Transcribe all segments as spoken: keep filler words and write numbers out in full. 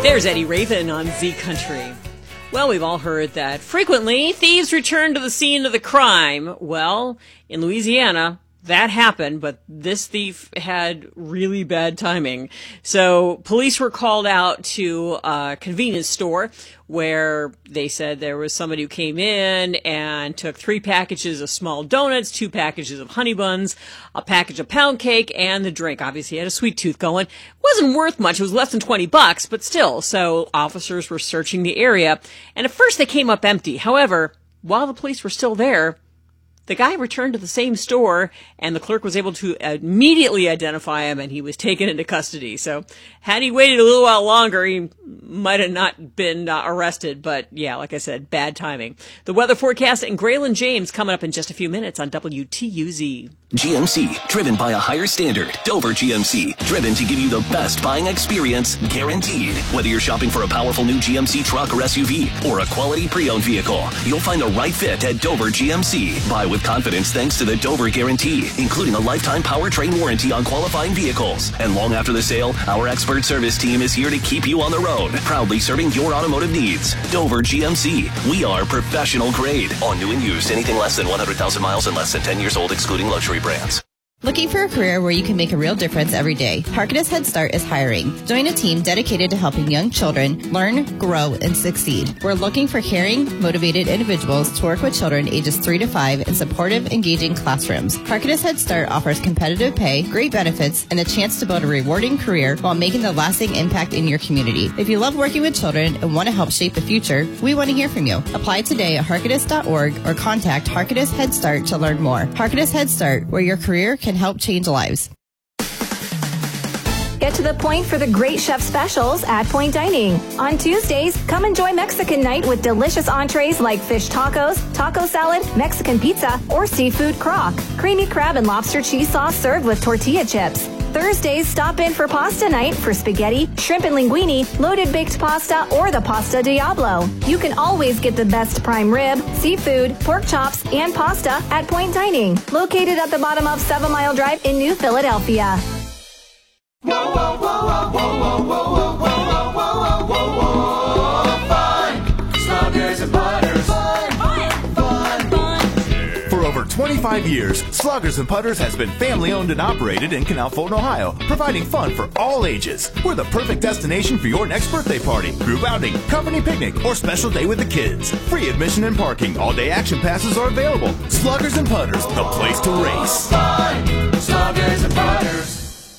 There's Eddie Raven on Z Country. Well, we've all heard that frequently thieves return to the scene of the crime. Well, in Louisiana, that happened, but this thief had really bad timing. So police were called out to a convenience store where they said there was somebody who came in and took three packages of small donuts, two packages of honey buns, a package of pound cake, and the drink. Obviously, he had a sweet tooth going. It wasn't worth much. It was less than twenty bucks, but still. So officers were searching the area, and at first they came up empty. However, while the police were still there, the guy returned to the same store, and the clerk was able to immediately identify him, and he was taken into custody. So had he waited a little while longer, he might have not been uh, arrested. But, yeah, like I said, bad timing. The weather forecast and Graylin James coming up in just a few minutes on W T U Z. G M C, driven by a higher standard. Dover G M C, driven to give you the best buying experience, guaranteed. Whether you're shopping for a powerful new G M C truck or S U V, or a quality pre-owned vehicle, you'll find the right fit at Dover G M C. Buy with confidence thanks to the Dover Guarantee, including a lifetime powertrain warranty on qualifying vehicles. And long after the sale, our expert service team is here to keep you on the road, proudly serving your automotive needs. Dover G M C, we are professional grade. On new and used, anything less than one hundred thousand miles and less than ten years old, excluding luxury brands. Looking for a career where you can make a real difference every day? Harkness Head Start is hiring. Join a team dedicated to helping young children learn, grow, and succeed. We're looking for caring, motivated individuals to work with children ages three to five in supportive, engaging classrooms. Harkness Head Start offers competitive pay, great benefits, and a chance to build a rewarding career while making a lasting impact in your community. If you love working with children and want to help shape the future, we want to hear from you. Apply today at harkness dot org or contact Harkness Head Start to learn more. Harkness Head Start, where your career can help change lives. Get to the point for the great chef specials at Point Dining. On Tuesdays, come enjoy Mexican night with delicious entrees like fish tacos, taco salad, Mexican pizza, or seafood crock. Creamy crab and lobster cheese sauce served with tortilla chips. Thursdays, stop in for pasta night for spaghetti, shrimp and linguine, loaded baked pasta, or the pasta Diablo. You can always get the best prime rib, seafood, pork chops, and pasta at Point Dining, located at the bottom of Seven Mile Drive in New Philadelphia. Whoa, whoa, whoa, whoa, whoa, whoa, whoa, whoa, whoa, whoa, whoa, whoa, fun, Sluggers and Putters, fun, fun, fun, fun. For over twenty-five years, Sluggers and Putters has been family-owned and operated in Canal Fulton, Ohio, providing fun for all ages. We're the perfect destination for your next birthday party, group outing, company picnic, or special day with the kids. Free admission and parking, all-day action passes are available. Sluggers and Putters, the place to race. Fun, Sluggers and Putters.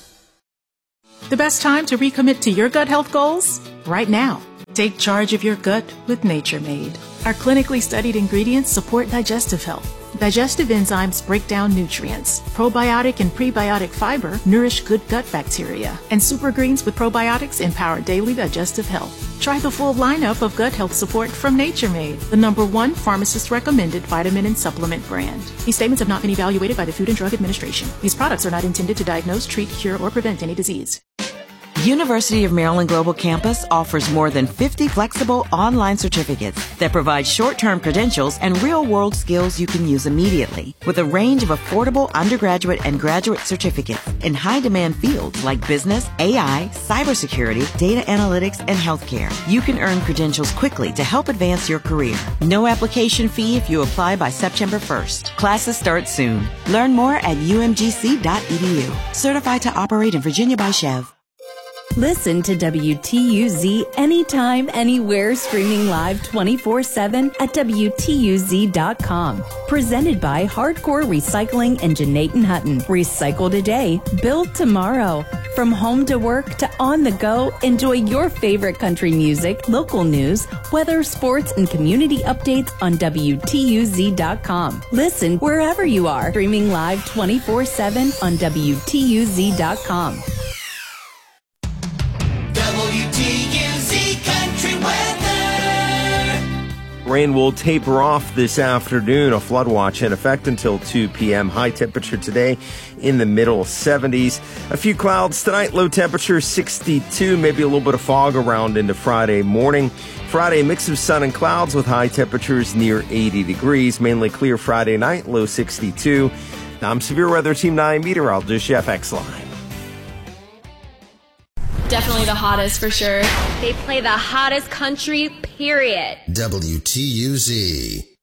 The best time to recommit to your gut health goals? Right now. Take charge of your gut with Nature Made. Our clinically studied ingredients support digestive health. Digestive enzymes break down nutrients. Probiotic and prebiotic fiber nourish good gut bacteria. And super greens with probiotics empower daily digestive health. Try the full lineup of gut health support from Nature Made, the number one pharmacist-recommended vitamin and supplement brand. These statements have not been evaluated by the Food and Drug Administration. These products are not intended to diagnose, treat, cure, or prevent any disease. University of Maryland Global Campus offers more than fifty flexible online certificates that provide short-term credentials and real-world skills you can use immediately. With a range of affordable undergraduate and graduate certificates in high-demand fields like business, A I, cybersecurity, data analytics, and healthcare, you can earn credentials quickly to help advance your career. No application fee if you apply by September first. Classes start soon. Learn more at u m g c dot e d u. Certified to operate in Virginia by Chev. Listen to W T U Z anytime, anywhere, streaming live twenty-four seven at W T U Z dot com. Presented by Hardcore Recycling and Janaten Hutton. Recycle today, build tomorrow. From home to work to on the go, enjoy your favorite country music, local news, weather, sports, and community updates on W T U Z dot com. Listen wherever you are, streaming live twenty-four seven on W T U Z dot com. W T U Z Country Weather. Rain will taper off this afternoon. A flood watch in effect until two p.m. High temperature today in the middle seventies. A few clouds tonight. Low temperature sixty-two. Maybe a little bit of fog around into Friday morning. Friday, a mix of sun and clouds with high temperatures near eighty degrees. Mainly clear Friday night. Low sixty-two. I'm Severe Weather Team nine meteorologist Jeff Exline. Definitely definitely the hottest for sure. They play the hottest country, period. W T U Z.